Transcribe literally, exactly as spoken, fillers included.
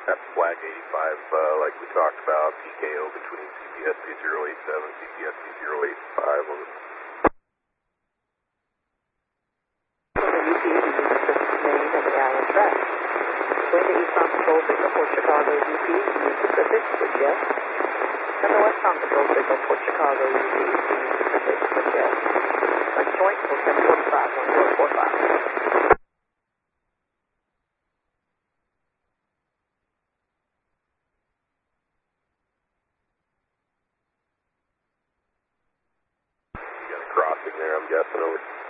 That's flag eighty-five, uh, like we talked about, P K O between C P S P zero eight seven, C P S P zero eight five. On the U P, you need to remain in the island track. Going to eastbound control signal for Chicago U P, Union Pacific, with yes. And the westbound control signal for Chicago U P, Union Pacific, with yes. Next joint, for seven forty-five, one zero four five. Crossing there, I'm guessing, over.